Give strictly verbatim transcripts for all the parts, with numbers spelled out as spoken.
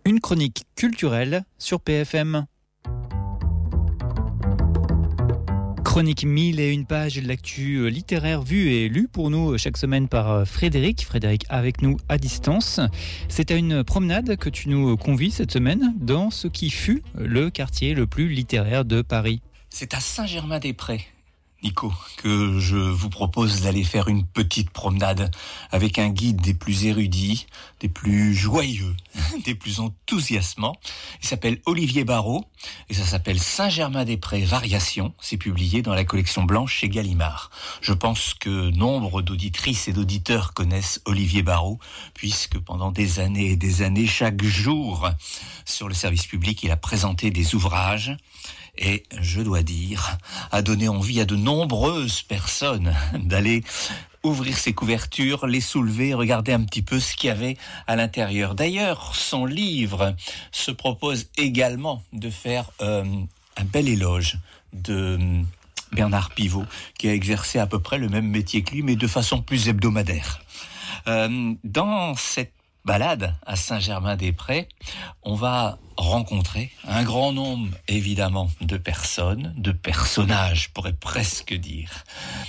Une chronique culturelle sur P F M. Chronique mille et une pages de l'actu littéraire vue et lue pour nous chaque semaine par Frédéric. Frédéric avec nous à distance. C'est à une promenade que tu nous convies cette semaine dans ce qui fut le quartier le plus littéraire de Paris. C'est à Saint-Germain-des-Prés, Nico, que je vous propose d'aller faire une petite promenade avec un guide des plus érudits, des plus joyeux, des plus enthousiasmants. Il s'appelle Olivier Barrault et ça s'appelle Saint-Germain-des-Prés Variations. C'est publié dans la collection blanche chez Gallimard. Je pense que nombre d'auditrices et d'auditeurs connaissent Olivier Barrault puisque pendant des années et des années, chaque jour, sur le service public, il a présenté des ouvrages. Et je dois dire, a donné envie à de nombreuses personnes d'aller ouvrir ses couvertures, les soulever, regarder un petit peu ce qu'il y avait à l'intérieur. D'ailleurs, son livre se propose également de faire euh, un bel éloge de Bernard Pivot, qui a exercé à peu près le même métier que lui, mais de façon plus hebdomadaire. Euh, dans cette balade à Saint-Germain-des-Prés, on va rencontrer un grand nombre, évidemment, de personnes, de personnages, je pourrais presque dire.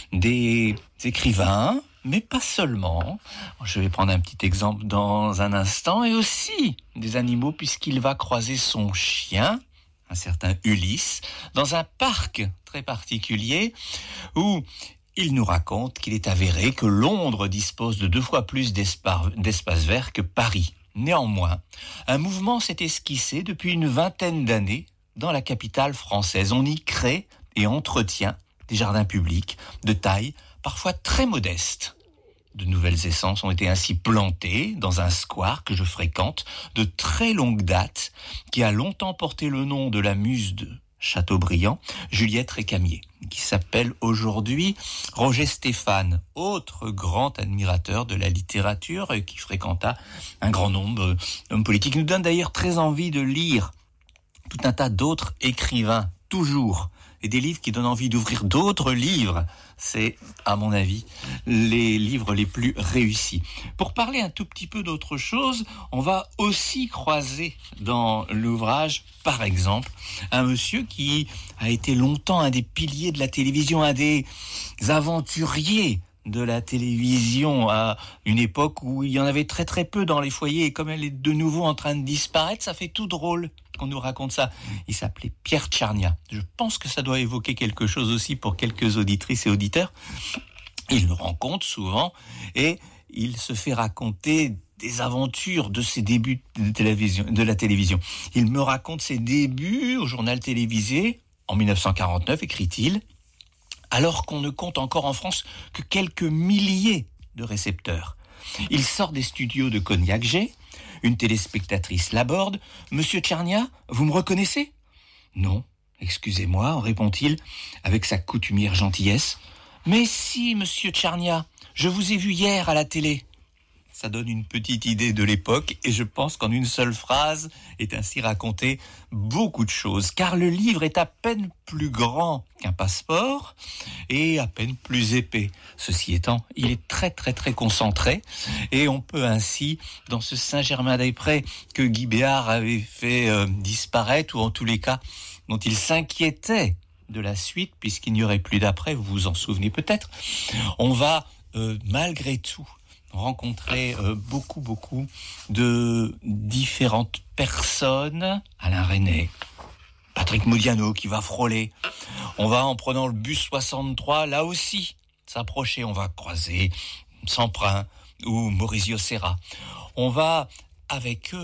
Des écrivains, mais pas seulement. Je vais prendre un petit exemple dans un instant, et aussi des animaux, puisqu'il va croiser son chien, un certain Ulysse, dans un parc très particulier, où il nous raconte qu'il est avéré que Londres dispose de deux fois plus d'espace, d'espace vert que Paris. Néanmoins, un mouvement s'est esquissé depuis une vingtaine d'années dans la capitale française. On y crée et entretient des jardins publics de taille parfois très modeste. De nouvelles essences ont été ainsi plantées dans un square que je fréquente de très longue date, qui a longtemps porté le nom de la muse de Chateaubriand, Juliette Récamier, qui s'appelle aujourd'hui Roger Stéphane, autre grand admirateur de la littérature et qui fréquenta un grand nombre d'hommes politiques. Il nous donne d'ailleurs très envie de lire tout un tas d'autres écrivains, toujours, et des livres qui donnent envie d'ouvrir d'autres livres. C'est, à mon avis, les livres les plus réussis. Pour parler un tout petit peu d'autre chose, on va aussi croiser dans l'ouvrage, par exemple, un monsieur qui a été longtemps un des piliers de la télévision, un des aventuriers de la télévision à une époque où il y en avait très très peu dans les foyers, et comme elle est de nouveau en train de disparaître, ça fait tout drôle qu'on nous raconte ça. Il s'appelait Pierre Tchernia. Je pense que ça doit évoquer quelque chose aussi pour quelques auditrices et auditeurs. Il nous rencontre souvent et il se fait raconter des aventures de ses débuts de, télévision, de la télévision. Il me raconte ses débuts au journal télévisé en dix-neuf cent quarante-neuf, écrit-il, alors qu'on ne compte encore en France que quelques milliers de récepteurs. Il sort des studios de Cognac-G, une téléspectatrice l'aborde. « Monsieur Tchernia, vous me reconnaissez ?»« Non, excusez-moi, répond-il avec sa coutumière gentillesse. »« Mais si, monsieur Tchernia, je vous ai vu hier à la télé. » Ça donne une petite idée de l'époque et je pense qu'en une seule phrase est ainsi raconté beaucoup de choses. Car le livre est à peine plus grand qu'un passeport et à peine plus épais. Ceci étant, il est très très très concentré et on peut ainsi, dans ce Saint-Germain-des-Prés que Guy Béart avait fait euh, disparaître, ou en tous les cas dont il s'inquiétait de la suite puisqu'il n'y aurait plus d'après, vous vous en souvenez peut-être, on va euh, malgré tout rencontrer euh, beaucoup, beaucoup de différentes personnes. Alain Resnais, Patrick Modiano qui va frôler. On va, en prenant le bus soixante-trois, là aussi, s'approcher. On va croiser Samprin ou Maurizio Serra. On va, avec eux,